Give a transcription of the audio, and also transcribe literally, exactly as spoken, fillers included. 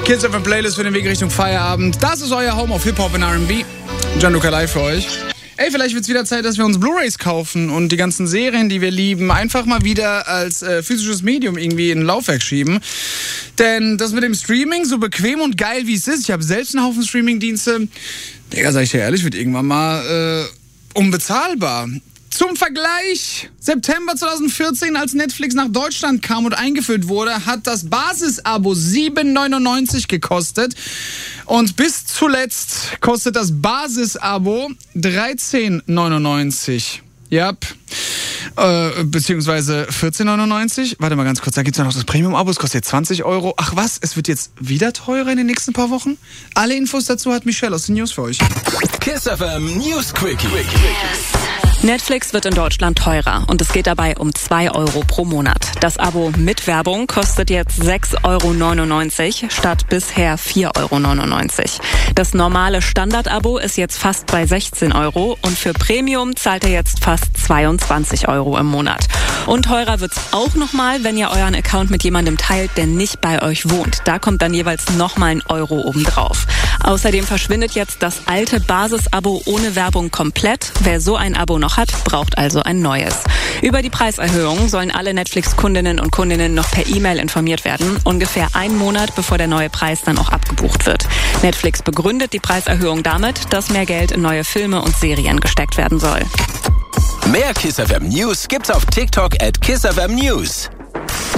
Kiss F M Playlist für den Weg Richtung Feierabend. Das ist euer Home of Hip-Hop und R and B. Gianluca live für euch. Ey, vielleicht wird es wieder Zeit, dass wir uns Blu-Rays kaufen und die ganzen Serien, die wir lieben, einfach mal wieder als äh, physisches Medium irgendwie in ein Laufwerk schieben. Denn das mit dem Streaming, so bequem und geil wie es ist, ich habe selbst einen Haufen Streaming-Dienste, Digga, sag ich dir ehrlich, wird irgendwann mal äh, unbezahlbar. Zum Vergleich, September zwanzig vierzehn, als Netflix nach Deutschland kam und eingeführt wurde, hat das Basisabo sieben neunundneunzig gekostet. Und bis zuletzt kostet das Basisabo dreizehn neunundneunzig. Ja, yep. äh, beziehungsweise vierzehn neunundneunzig. Warte mal ganz kurz, da gibt es ja noch das Premium-Abo, es kostet jetzt zwanzig Euro. Ach was, es wird jetzt wieder teurer in den nächsten paar Wochen? Alle Infos dazu hat Michelle aus den News für euch. Kiss F M News Quickie. Netflix wird in Deutschland teurer und es geht dabei um zwei Euro pro Monat. Das Abo mit Werbung kostet jetzt sechs Euro neunundneunzig statt bisher vier Euro neunundneunzig. Das normale Standard-Abo ist jetzt fast bei sechzehn Euro und für Premium zahlt ihr jetzt fast zweiundzwanzig Euro im Monat. Und teurer wird's auch nochmal, wenn ihr euren Account mit jemandem teilt, der nicht bei euch wohnt. Da kommt dann jeweils nochmal ein Euro obendrauf. Außerdem verschwindet jetzt das alte Basis-Abo ohne Werbung komplett. Wer so ein Abo noch hat, braucht also ein neues. Über die Preiserhöhung sollen alle Netflix-Kundinnen und Kundinnen noch per E-Mail informiert werden, ungefähr einen Monat bevor der neue Preis dann auch abgebucht wird. Netflix begründet die Preiserhöhung damit, dass mehr Geld in neue Filme und Serien gesteckt werden soll. Mehr Kiss F M News gibt's auf TikTok at Kiss F M News.